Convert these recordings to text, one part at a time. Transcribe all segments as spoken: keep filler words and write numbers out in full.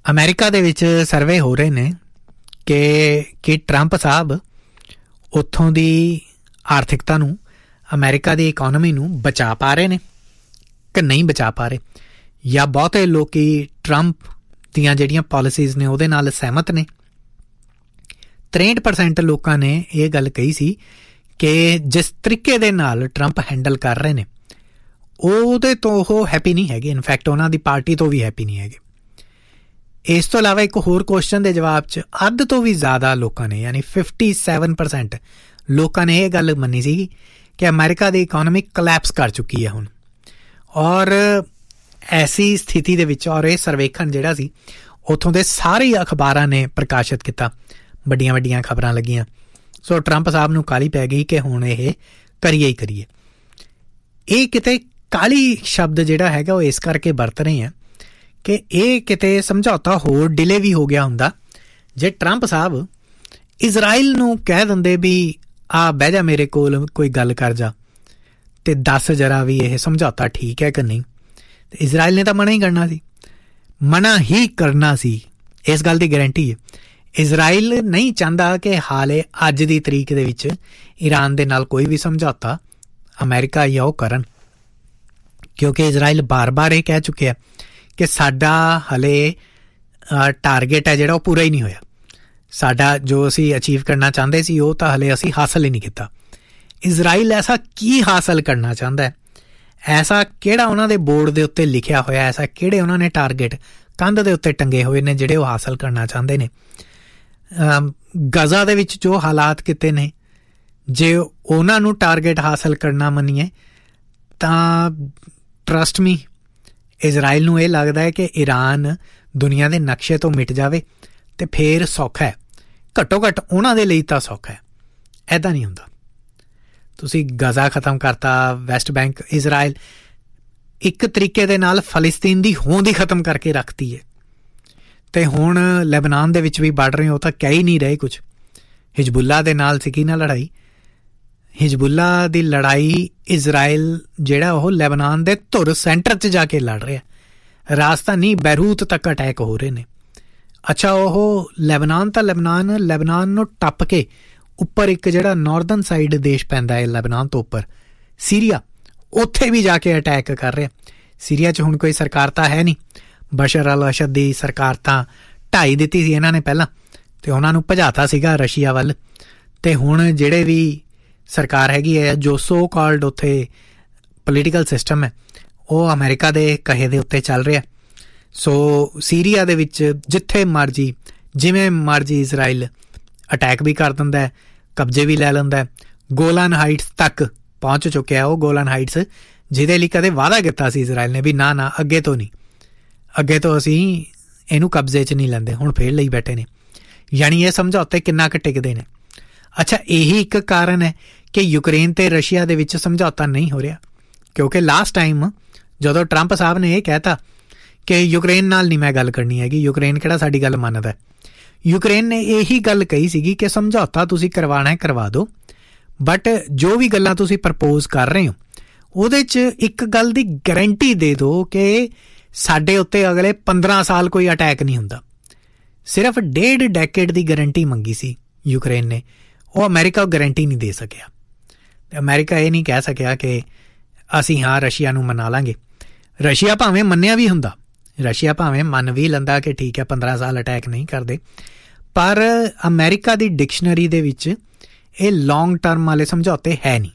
America ਦੇ ਵਿੱਚ survey ਹੋ ਰਹੇ ਨੇ ਕਿ ਕਿ ਟਰੰਪ ਸਾਹਿਬ ਉੱਥੋਂ ਦੀ ਆਰਥਿਕਤਾ ਨੂੰ, ਅਮਰੀਕਾ ਦੀ ਇਕੋਨਮੀ ਨੂੰ ਬਚਾ ਪਾ ਰਹੇ ਨੇ ਕਿ ਨਹੀਂ ਬਚਾ ਪਾ ਰਹੇ, ਜਾਂ ਬਹੁਤੇ ਲੋਕ ਟਰੰਪ ਦੀਆਂ ਜਿਹੜੀਆਂ ਪਾਲਿਸੀਜ਼ ਨੇ ਉਹਦੇ ਨਾਲ ਸਹਿਮਤ ਨੇ। ਤਰੇਂਹਠ ਪਰਸੈਂਟ ਲੋਕਾਂ ਨੇ ਇਹ ਗੱਲ ਕਹੀ ਸੀ ਕਿ ਜਿਸ ਤਰੀਕੇ ਦੇ ਨਾਲ ਟਰੰਪ ਹੈਂਡਲ ਕਰ ਰਹੇ ਨੇ ਉਹਦੇ ਤੋਂ ਉਹ ਹੈਪੀ ਨਹੀਂ ਹੈਗੇ, ਇਨਫੈਕਟ ਉਹਨਾਂ ਦੀ ਪਾਰਟੀ ਤੋਂ ਵੀ ਹੈਪੀ ਨਹੀਂ ਹੈਗੇ। ਇਸ ਤੋਂ ਇਲਾਵਾ ਇੱਕ ਹੋਰ ਕੁਐਸਚਨ ਦੇ ਜਵਾਬ 'ਚ ਅੱਧ ਤੋਂ ਵੀ ਜ਼ਿਆਦਾ ਲੋਕਾਂ ਨੇ, ਯਾਨੀ ਫਿਫਟੀ ਸੈਵਨ ਪਰਸੈਂਟ ਲੋਕਾਂ ਨੇ ਇਹ ਗੱਲ ਮੰਨੀ ਸੀ ਕਿ ਅਮਰੀਕਾ ਦੀ ਇਕੋਨਮੀ ਕਲੈਪਸ ਕਰ ਚੁੱਕੀ ਹੈ ਹੁਣ। ਔਰ ਐਸੀ ਸਥਿਤੀ ਦੇ ਵਿੱਚ, ਔਰ ਇਹ ਸਰਵੇਖਣ ਜਿਹੜਾ ਸੀ ਉੱਥੋਂ ਦੇ ਸਾਰੇ ਅਖਬਾਰਾਂ ਨੇ ਪ੍ਰਕਾਸ਼ਿਤ ਕੀਤਾ, ਵੱਡੀਆਂ ਵੱਡੀਆਂ ਖਬਰਾਂ ਲੱਗੀਆਂ। ਸੋ ਟਰੰਪ ਸਾਹਿਬ ਨੂੰ ਕਾਹਲੀ ਪੈ ਗਈ ਕਿ ਹੁਣ ਇਹ ਕਰੀਏ ਹੀ ਕਰੀਏ। ਇਹ ਕਿਤੇ ਕਾਹਲੀ ਸ਼ਬਦ ਜਿਹੜਾ ਹੈਗਾ ਉਹ ਇਸ ਕਰਕੇ ਵਰਤ ਰਹੇ ਆ ਕਿ ਇਹ ਕਿਤੇ ਸਮਝੌਤਾ ਹੋਰ ਡਿਲੇ ਵੀ ਹੋ ਗਿਆ ਹੁੰਦਾ ਜੇ ਟਰੰਪ ਸਾਹਿਬ ਇਜ਼ਰਾਈਲ ਨੂੰ ਕਹਿ ਦਿੰਦੇ ਵੀ ਆ ਬਹਿ ਜਾ ਮੇਰੇ ਕੋਲ, ਕੋਈ ਗੱਲ ਕਰ ਜਾ ਤੇ ਦੱਸ ਜਰਾ ਵੀ ਇਹ ਸਮਝੌਤਾ ਠੀਕ ਹੈ ਕਿ ਨਹੀਂ। ਤੇ ਇਜ਼ਰਾਈਲ ਨੇ ਤਾਂ ਮਨਾ ਹੀ ਕਰਨਾ ਸੀ, ਮਨਾ ਹੀ ਕਰਨਾ ਸੀ, ਇਸ ਗੱਲ ਦੀ ਗਾਰੰਟੀ ਹੈ। ਇਜ਼ਰਾਈਲ ਨਹੀਂ ਚਾਹੁੰਦਾ ਕਿ ਹਾਲੇ ਅੱਜ ਦੀ ਤਰੀਕ ਦੇ ਵਿੱਚ ਈਰਾਨ ਦੇ ਨਾਲ ਕੋਈ ਵੀ ਸਮਝੌਤਾ ਅਮਰੀਕਾ ਜਾਂ ਉਹ ਕਰਨ, ਕਿਉਂਕਿ ਇਜ਼ਰਾਈਲ ਬਾਰ-ਬਾਰ ਇਹ ਕਹਿ ਚੁੱਕਿਆ ਕਿ ਸਾਡਾ ਹਲੇ ਟਾਰਗੇਟ ਹੈ ਜਿਹੜਾ ਉਹ ਪੂਰਾ ਹੀ ਨਹੀਂ ਹੋਇਆ। ਸਾਡਾ ਜੋ ਅਸੀਂ ਅਚੀਵ ਕਰਨਾ ਚਾਹੁੰਦੇ ਸੀ ਉਹ ਤਾਂ ਹਲੇ ਅਸੀਂ ਹਾਸਲ ਹੀ ਨਹੀਂ ਕੀਤਾ। ਇਜ਼ਰਾਈਲ ਐਸਾ ਕੀ ਹਾਸਲ ਕਰਨਾ ਚਾਹੁੰਦਾ ਹੈ, ਐਸਾ ਕਿਹੜਾ ਉਹਨਾਂ ਦੇ ਬੋਰਡ ਦੇ ਉੱਤੇ ਲਿਖਿਆ ਹੋਇਆ, ਐਸਾ ਕਿਹੜੇ ਉਹਨਾਂ ਨੇ ਟਾਰਗੇਟ ਕੰਧ ਦੇ ਉੱਤੇ ਟੰਗੇ ਹੋਏ ਨੇ ਜਿਹੜੇ ਉਹ ਹਾਸਲ ਕਰਨਾ ਚਾਹੁੰਦੇ ਨੇ। ਗਜ਼ਾ ਦੇ ਵਿੱਚ ਜੋ ਹਾਲਾਤ ਕੀਤੇ ਨੇ, ਜੇ ਉਹਨਾਂ ਨੂੰ ਟਾਰਗੇਟ ਹਾਸਲ ਕਰਨਾ ਮੰਨੀਏ ਤਾਂ ਟਰਸਟ ਮੀ ਇਜ਼ਰਾਈਲ ਨੂੰ ਇਹ ਲੱਗਦਾ ਹੈ ਕਿ ਈਰਾਨ ਦੁਨੀਆ ਦੇ ਨਕਸ਼ੇ ਤੋਂ ਮਿਟ ਜਾਵੇ ਤੇ ਫੇਰ ਸੌਖਾ ਹੈ, ਘੱਟੋ ਘੱਟ ਉਹਨਾਂ ਦੇ ਲਈ ਤਾਂ ਸੌਖਾ ਹੈ। ਇੱਦਾਂ ਨਹੀਂ ਹੁੰਦਾ। ਤੁਸੀਂ ਗਜ਼ਾ ਖਤਮ ਕਰਤਾ, ਵੈਸਟ ਬੈਂਕ, ਇਜ਼ਰਾਈਲ ਇੱਕ ਤਰੀਕੇ ਦੇ ਨਾਲ ਫਲਸਤੀਨ ਦੀ ਹੋਂਦ ਹੀ ਖਤਮ ਕਰਕੇ ਰੱਖਤੀ ਹੈ। ਤੇ ਹੁਣ ਲੈਬਨਾਨ ਦੇ ਵਿੱਚ ਵੀ ਵੜ ਰਹੇ ਹੋ ਤਾਂ ਕਹਿ ਹੀ ਨਹੀਂ ਰਹੇ ਕੁਛ। ਹਿਜ਼ਬੁੱਲਾ ਦੇ ਨਾਲ ਸੀਗੀ ਨਾ ਲੜਾਈ, ਹਿਜ਼ਬੁੱਲਾ ਦੀ ਲੜਾਈ ਇਜ਼ਰਾਈਲ ਜਿਹੜਾ ਉਹ ਲੈਬਨਾਨ ਦੇ ਧੁਰ ਸੈਂਟਰ 'ਚ ਜਾ ਕੇ ਲੜ ਰਿਹਾ। ਰਾਜਧਾਨੀ ਬੈਰੂਤ ਤੱਕ ਅਟੈਕ ਹੋ ਰਹੇ ਨੇ। ਅੱਛਾ, ਉਹ ਲੈਬਨਾਨ ਤਾਂ ਲੈਬਨਾਨ ਲੈਬਨਾਨ ਨੂੰ ਟੱਪ ਕੇ ਉੱਪਰ ਇੱਕ ਜਿਹੜਾ ਨਾਰਦਰਨ ਸਾਈਡ ਦੇਸ਼ ਪੈਂਦਾ ਹੈ ਲੈਬਨਾਨ ਤੋਂ ਉੱਪਰ, ਸੀਰੀਆ, ਉੱਥੇ ਵੀ ਜਾ ਕੇ ਅਟੈਕ ਕਰ ਰਿਹਾ। ਸੀਰੀਆ 'ਚ ਹੁਣ ਕੋਈ ਸਰਕਾਰ ਤਾਂ ਹੈ ਨਹੀਂ, ਬਸ਼ਰ ਅਲ ਅਸਦ ਦੀ ਸਰਕਾਰ ਤਾਂ ਢਾਈ ਦਿੱਤੀ ਸੀ ਇਹਨਾਂ ਨੇ ਪਹਿਲਾਂ, ਤੇ ਉਹਨਾਂ ਨੂੰ ਭਜਾਤਾ ਸੀਗਾ ਰਸ਼ੀਆ ਵੱਲ। ਤੇ ਹੁਣ ਜਿਹੜੇ ਵੀ ਸਰਕਾਰ ਹੈਗੀ ਹੈ, ਜੋ ਸੋ ਕਾਲਡ ਉੱਥੇ ਪੋਲੀਟੀਕਲ ਸਿਸਟਮ ਹੈ, ਉਹ ਅਮਰੀਕਾ ਦੇ ਕਹੇ ਦੇ ਉੱਤੇ ਚੱਲ ਰਿਹਾ। ਸੋ ਸੀਰੀਆ ਦੇ ਵਿੱਚ ਜਿੱਥੇ ਮਰਜੀ ਜਿਵੇਂ ਮਰਜੀ ਇਜ਼ਰਾਈਲ ਅਟੈਕ ਵੀ ਕਰ ਦਿੰਦਾ, ਕਬਜ਼ੇ ਵੀ ਲੈ ਲੈਂਦਾ। ਗੋਲਾਨ ਹਾਈਟਸ ਤੱਕ ਪਹੁੰਚ ਚੁੱਕਿਆ ਉਹ ਗੋਲਾਨ ਹਾਈਟਸ, ਜਿਹਦੇ ਲਈ ਕਦੇ ਵਾਅਦਾ ਕੀਤਾ ਸੀ ਇਜ਼ਰਾਈਲ ਨੇ ਵੀ ਨਾ ਨਾ ਅੱਗੇ ਤੋਂ ਨਹੀਂ, ਅੱਗੇ ਤੋਂ ਅਸੀਂ ਇਹਨੂੰ ਕਬਜ਼ੇ 'ਚ ਨਹੀਂ ਲੈਂਦੇ, ਹੁਣ ਫੇਰ ਲਈ ਬੈਠੇ ਨੇ। ਯਾਨੀ ਇਹ ਸਮਝੌਤੇ ਕਿੰਨਾ ਕੁ ਟਿਕਦੇ ਨੇ। ਅੱਛਾ, ਇਹੀ ਇੱਕ ਕਾਰਨ ਹੈ ਕਿ ਯੂਕਰੇਨ ਤੇ ਰਸ਼ੀਆ ਦੇ ਵਿੱਚ ਸਮਝੌਤਾ ਨਹੀਂ ਹੋ ਰਿਹਾ, ਕਿਉਂਕਿ ਲਾਸਟ ਟਾਈਮ ਜਦੋਂ ਟਰੰਪ ਸਾਹਿਬ ਨੇ ਇਹ ਕਹਿਤਾ ਕਿ ਯੂਕਰੇਨ ਨਾਲ ਨਹੀਂ ਮੈਂ ਗੱਲ ਕਰਨੀ ਹੈਗੀ, ਯੂਕਰੇਨ ਕਿਹੜਾ ਸਾਡੀ ਗੱਲ ਮੰਨਦਾ, ਯੂਕਰੇਨ ਨੇ ਇਹੀ ਗੱਲ ਕਹੀ ਸੀਗੀ ਕਿ ਸਮਝੌਤਾ ਤੁਸੀਂ ਕਰਵਾਉਣਾ ਹੈ ਕਰਵਾ ਦਿਓ, ਬਟ ਜੋ ਵੀ ਗੱਲਾਂ ਤੁਸੀਂ ਪ੍ਰਪੋਜ਼ ਕਰ ਰਹੇ ਹੋ ਉਹਦੇ 'ਚ ਇੱਕ ਗੱਲ ਦੀ ਗਾਰੰਟੀ ਦੇ ਦਿਓ ਕਿ ਸਾਡੇ ਉੱਤੇ ਅਗਲੇ ਪੰਦਰਾਂ ਸਾਲ ਕੋਈ ਅਟੈਕ ਨਹੀਂ ਹੁੰਦਾ। ਸਿਰਫ ਡੇਢ ਡੈਕੇਡ ਦੀ ਗਾਰੰਟੀ ਮੰਗੀ ਸੀ ਯੂਕਰੇਨ ਨੇ, ਉਹ ਅਮਰੀਕਾ ਗਾਰੰਟੀ ਨਹੀਂ ਦੇ ਸਕਿਆ। ਅਮਰੀਕਾ ਇਹ ਨਹੀਂ ਕਹਿ ਸਕਿਆ ਕਿ ਅਸੀਂ ਹਾਂ ਰਸ਼ੀਆ ਨੂੰ ਮਨਾ ਲਾਂਗੇ। ਰਸ਼ੀਆ ਭਾਵੇਂ ਮੰਨਿਆ ਵੀ ਹੁੰਦਾ, ਰਸ਼ੀਆ ਭਾਵੇਂ ਮੰਨ ਵੀ ਲੈਂਦਾ ਕਿ ਠੀਕ ਹੈ ਪੰਦਰਾਂ ਸਾਲ ਅਟੈਕ ਨਹੀਂ ਕਰਦੇ, ਪਰ ਅਮਰੀਕਾ ਦੀ ਡਿਕਸ਼ਨਰੀ ਦੇ ਵਿੱਚ ਇਹ ਲੌਂਗ ਟਰਮ ਵਾਲੇ ਸਮਝੌਤੇ ਹੈ ਨਹੀਂ।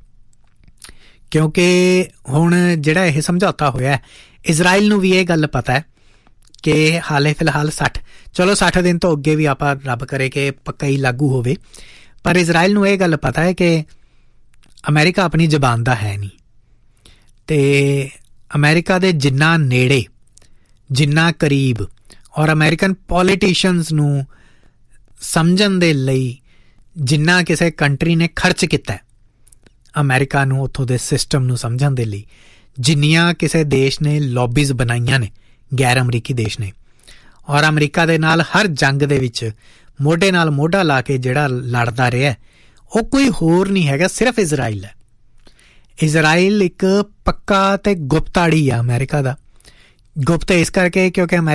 ਕਿਉਂਕਿ ਹੁਣ ਜਿਹੜਾ ਇਹ ਸਮਝੌਤਾ ਹੋਇਆ, ਇਜ਼ਰਾਈਲ ਨੂੰ ਵੀ ਇਹ ਗੱਲ ਪਤਾ ਹੈ ਕਿ ਹਾਲੇ ਫਿਲਹਾਲ ਸੱਠ ਚਲੋ ਸੱਠ ਦਿਨ ਤੋਂ ਅੱਗੇ ਵੀ ਆਪਾਂ ਰੱਬ ਕਰੇ ਕਿ ਪੱਕਾ ਹੀ ਲਾਗੂ ਹੋਵੇ, ਪਰ ਇਜ਼ਰਾਈਲ ਨੂੰ ਇਹ ਗੱਲ ਪਤਾ ਹੈ ਕਿ ਅਮਰੀਕਾ ਆਪਣੀ ਜ਼ਬਾਨ ਦਾ ਹੈ ਨਹੀਂ। ਤੇ ਅਮਰੀਕਾ ਦੇ ਜਿੰਨਾ ਨੇੜੇ, ਜਿੰਨਾ ਕਰੀਬ, ਔਰ ਅਮਰੀਕਨ ਪੋਲੀਟੀਸ਼ੀਅਨਸ ਨੂੰ ਸਮਝਣ ਦੇ ਲਈ ਜਿੰਨਾ ਕਿਸੇ ਕੰਟਰੀ ਨੇ ਖਰਚ ਕੀਤਾ ਅਮਰੀਕਾ ਨੂੰ ਉੱਥੋਂ ਦੇ ਸਿਸਟਮ ਨੂੰ ਸਮਝਣ ਦੇ ਲਈ, ਜਿੰਨੀਆਂ ਕਿਸੇ ਦੇਸ਼ ਨੇ ਲੌਬੀਜ਼ ਬਣਾਈਆਂ ਨੇ, ਗੈਰ ਅਮਰੀਕੀ ਦੇਸ਼ ਨੇ, ਔਰ ਅਮਰੀਕਾ ਦੇ ਨਾਲ ਹਰ ਜੰਗ ਦੇ ਵਿੱਚ ਮੋਢੇ ਨਾਲ ਮੋਢਾ ਲਾ ਕੇ ਜਿਹੜਾ ਲੜਦਾ ਰਿਹਾ, ਉਹ ਕੋਈ ਹੋਰ ਨਹੀਂ ਹੈਗਾ, ਸਿਰਫ ਇਜ਼ਰਾਈਲ ਹੈ। ਇਜ਼ਰਾਈਲ ਇੱਕ ਪੱਕਾ ਤੇ ਗੁਪਤਾੜੀ ਆ ਅਮਰੀਕਾ ਦਾ। ਗੁਪਤ ਇਸ ਕਰਕੇ ਕਿਉਂਕਿ